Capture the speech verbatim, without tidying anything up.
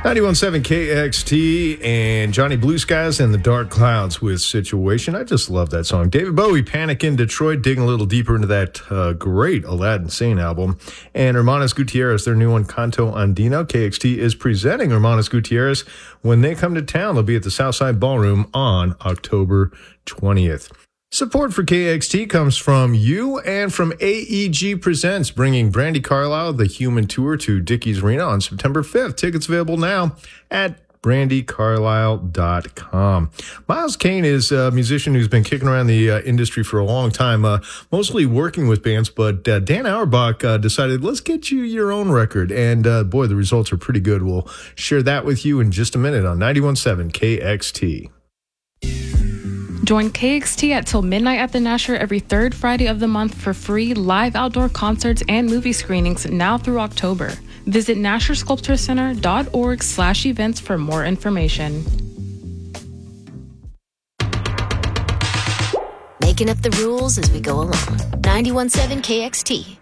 ninety-one point seven K X T and Johnny Blue Skies and the Dark Clouds with Situation. I just love that song. David Bowie, Panic in Detroit, digging a little deeper into that uh, great Aladdin Sane album. And Hermanos Gutierrez, their new one, Canto Andino. K X T is presenting Hermanos Gutierrez when they come to town. They'll be at the Southside Ballroom on October twentieth. Support for K X T comes from you and from A E G Presents, bringing Brandi Carlile, The Human Tour, to Dickies Arena on September fifth. Tickets available now at brandi carlile dot com. Miles Kane is a musician who's been kicking around the uh, industry for a long time, uh, mostly working with bands, but uh, Dan Auerbach uh, decided, let's get you your own record. And uh, boy, the results are pretty good. We'll share that with you in just a minute on ninety-one point seven K X T. Join K X T at Till Midnight at the Nasher every third Friday of the month for free live outdoor concerts and movie screenings now through October. Visit nasher sculpture center dot org slash events for more information. Making up the rules as we go along. ninety-one point seven K X T.